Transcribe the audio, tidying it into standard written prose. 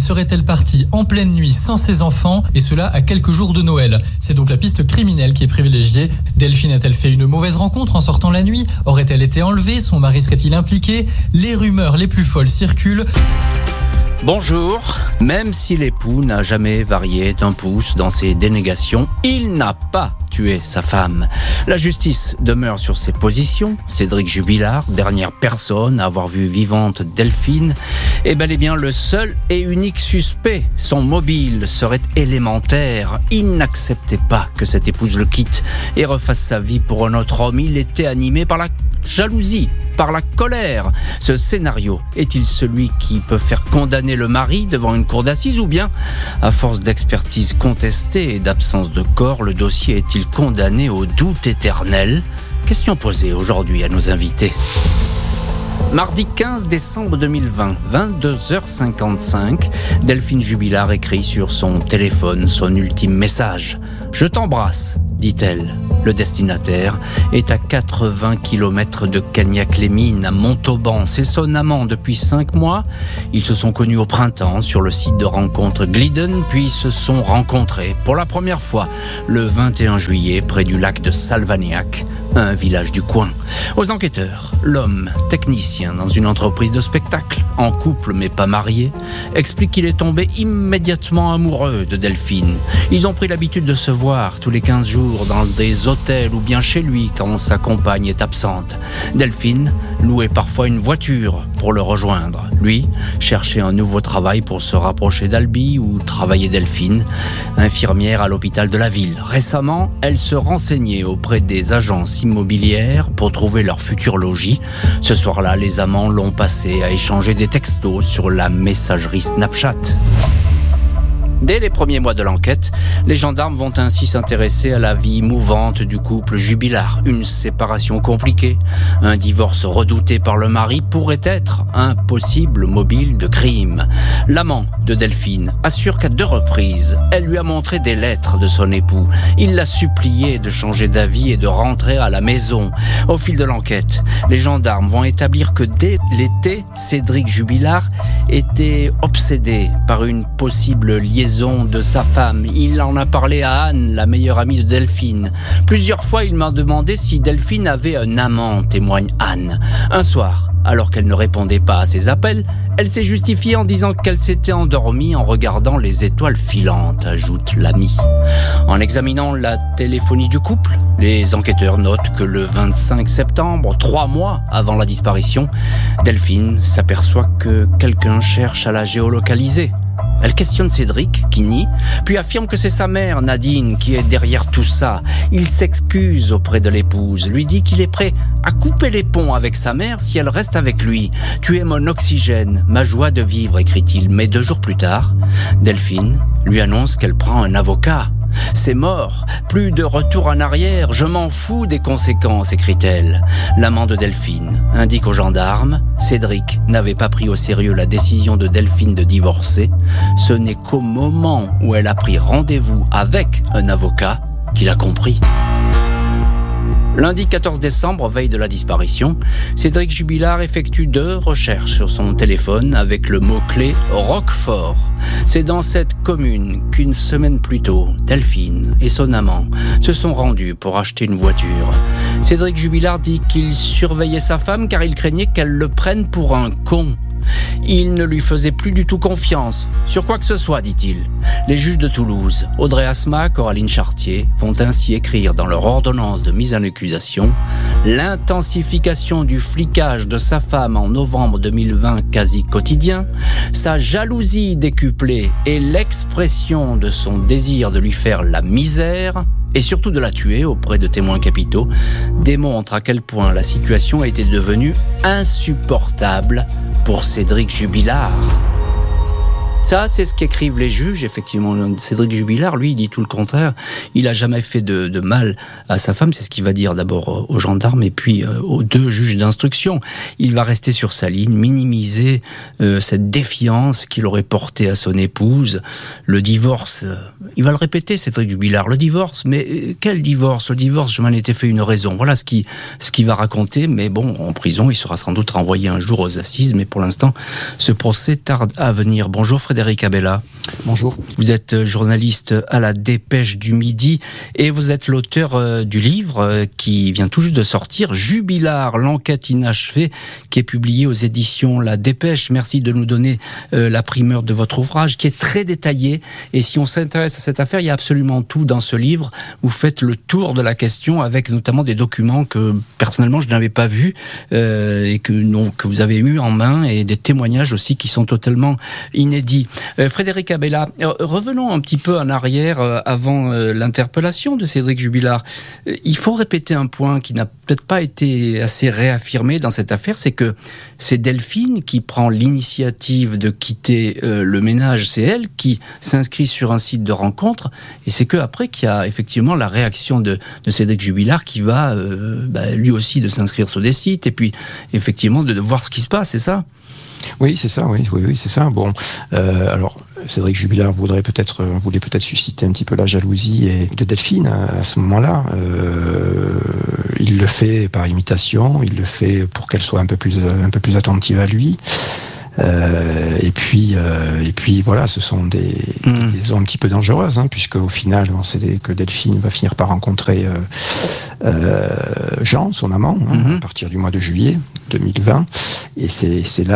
serait-elle partie en pleine nuit sans ses enfants, et cela à quelques jours de Noël? C'est donc la piste criminelle qui est privilégiée. Delphine a-t-elle fait une mauvaise rencontre en sortant la nuit? Aurait-elle été enlevée? Son mari serait-il impliqué? Les rumeurs les plus folles circulent. Bonjour. Même si l'époux n'a jamais varié d'un pouce dans ses dénégations, il n'a pas tué sa femme. La justice demeure sur ses positions. Cédric Jubilard, dernière personne à avoir vu vivante Delphine, est bel et bien le seul et unique suspect. Son mobile serait élémentaire. Il n'acceptait pas que cette épouse le quitte et refasse sa vie pour un autre homme. Il était animé par la jalousie, par la colère. Ce scénario est-il celui qui peut faire condamner le mari devant une cour d'assises, ou bien, à force d'expertise contestée et d'absence de corps, le dossier est-il condamné au doute éternel? Question posée aujourd'hui à nos invités. Mardi 15 décembre 2020, 22h55, Delphine Jubilard écrit sur son téléphone son ultime message. « Je t'embrasse », dit-elle. Le destinataire est à 80 km de Cagnac-les-Mines, à Montauban. C'est son amant depuis 5 mois. Ils se sont connus au printemps sur le site de rencontre Glidden, puis se sont rencontrés pour la première fois le 21 juillet près du lac de Salvagnac, un village du coin. Aux enquêteurs, l'homme, technicien dans une entreprise de spectacle, en couple mais pas marié, explique qu'il est tombé immédiatement amoureux de Delphine. Ils ont pris l'habitude de se voir tous les 15 jours dans des hôtels ou bien chez lui quand sa compagne est absente. Delphine louait parfois une voiture pour le rejoindre. Lui cherchait un nouveau travail pour se rapprocher d'Albi où travaillait Delphine, infirmière à l'hôpital de la ville. Récemment, elle se renseignait auprès des agences immobilières pour trouver leur futur logis. Ce soir-là, les amants l'ont passé à échanger des textos sur la messagerie Snapchat. Dès les premiers mois de l'enquête, les gendarmes vont ainsi s'intéresser à la vie mouvante du couple Jubilard. Une séparation compliquée, un divorce redouté par le mari pourrait être un possible mobile de crime. L'amant de Delphine assure qu'à 2 reprises, elle lui a montré des lettres de son époux. Il l'a supplié de changer d'avis et de rentrer à la maison. Au fil de l'enquête, les gendarmes vont établir que dès l'été, Cédric Jubilard était obsédé par une possible liaison de sa femme. Il en a parlé à Anne, la meilleure amie de Delphine. Plusieurs fois, il m'a demandé si Delphine avait un amant, témoigne Anne. Un soir, alors qu'elle ne répondait pas à ses appels, elle s'est justifiée en disant qu'elle s'était endormie en regardant les étoiles filantes, ajoute l'amie. En examinant la téléphonie du couple, les enquêteurs notent que le 25 septembre, 3 mois avant la disparition, Delphine s'aperçoit que quelqu'un cherche à la géolocaliser. Elle questionne Cédric, qui nie, puis affirme que c'est sa mère, Nadine, qui est derrière tout ça. Il s'excuse auprès de l'épouse, lui dit qu'il est prêt à couper les ponts avec sa mère si elle reste avec lui. « Tu es mon oxygène, ma joie de vivre », écrit-il. Mais 2 jours plus tard, Delphine lui annonce qu'elle prend un avocat. « C'est mort, plus de retour en arrière, je m'en fous des conséquences », écrit-elle. L'amant de Delphine indique aux gendarmes, Cédric n'avait pas pris au sérieux la décision de Delphine de divorcer. Ce n'est qu'au moment où elle a pris rendez-vous avec un avocat qu'il a compris. Lundi 14 décembre, veille de la disparition, Cédric Jubilard effectue 2 recherches sur son téléphone avec le mot-clé « Roquefort ». C'est dans cette commune qu'une semaine plus tôt, Delphine et son amant se sont rendus pour acheter une voiture. Cédric Jubilard dit qu'il surveillait sa femme car il craignait qu'elle le prenne pour un con. Il ne lui faisait plus du tout confiance, sur quoi que ce soit, dit-il. Les juges de Toulouse, Audrey Asma, Coraline Chartier, vont ainsi écrire dans leur ordonnance de mise en accusation « L'intensification du flicage de sa femme en novembre 2020 quasi quotidien, sa jalousie décuplée et l'expression de son désir de lui faire la misère, et surtout de la tuer auprès de témoins capitaux, démontrent à quel point la situation a été devenue insupportable pour Cédric Jubilard. » Ça, c'est ce qu'écrivent les juges. Effectivement, Cédric Jubilard, lui, il dit tout le contraire. Il n'a jamais fait de mal à sa femme. C'est ce qu'il va dire d'abord aux gendarmes et puis aux 2 juges d'instruction. Il va rester sur sa ligne, minimiser cette défiance qu'il aurait portée à son épouse. Le divorce, il va le répéter, Cédric Jubilard. Le divorce, mais quel divorce ? Le divorce, je m'en étais fait une raison. Voilà ce qu'il va raconter. Mais bon, en prison, il sera sans doute renvoyé un jour aux assises. Mais pour l'instant, ce procès tarde à venir. Bonjour Frédéric Abella. Bonjour. Vous êtes journaliste à la Dépêche du Midi et vous êtes l'auteur du livre qui vient tout juste de sortir, Jubilard, l'enquête inachevée, qui est publié aux éditions La Dépêche. Merci de nous donner la primeur de votre ouvrage qui est très détaillé. Et si on s'intéresse à cette affaire, il y a absolument tout dans ce livre. Vous faites le tour de la question avec notamment des documents que personnellement je n'avais pas vus et que vous avez eu en main et des témoignages aussi qui sont totalement inédits. Frédéric Abella, revenons un petit peu en arrière avant l'interpellation de Cédric Jubilard. Il faut répéter un point qui n'a peut-être pas été assez réaffirmé dans cette affaire, c'est que c'est Delphine qui prend l'initiative de quitter le ménage, c'est elle qui s'inscrit sur un site de rencontre et c'est qu'après qu'il y a effectivement la réaction de Cédric Jubilard qui va lui aussi de s'inscrire sur des sites et puis effectivement de voir ce qui se passe, c'est ça ? Oui, c'est ça, oui, c'est ça. Bon, alors, Cédric Jubilard voulait peut-être susciter un petit peu la jalousie de Delphine à ce moment-là. Il le fait par imitation, il le fait pour qu'elle soit un peu plus attentive à lui. Et puis voilà, ce sont des liaisons un petit peu dangereuses, puisque au final, on sait que Delphine va finir par rencontrer Jean, son amant, à partir du mois de juillet 2020. Et c'est là